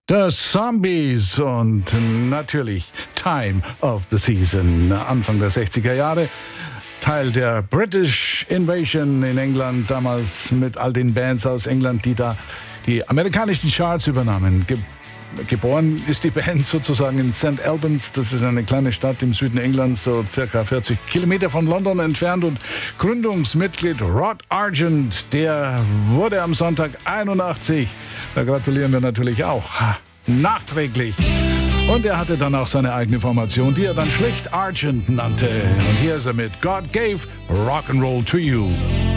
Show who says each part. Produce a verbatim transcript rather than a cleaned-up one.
Speaker 1: The Zombies und natürlich Time of the Season, Anfang der sechziger Jahre. Teil der British Invasion in England, damals mit all den Bands aus England, die da die amerikanischen Charts übernahmen. Ge- geboren ist die Band sozusagen in Saint Albans, das ist eine kleine Stadt im Süden Englands, so circa vierzig Kilometer von London entfernt, und Gründungsmitglied Rod Argent, der wurde am Sonntag einundachtzig. Da gratulieren wir natürlich auch nachträglich. Und er hatte dann auch seine eigene Formation, die er dann schlicht Argent nannte. Und hier ist er mit God Gave Rock'n'Roll to You.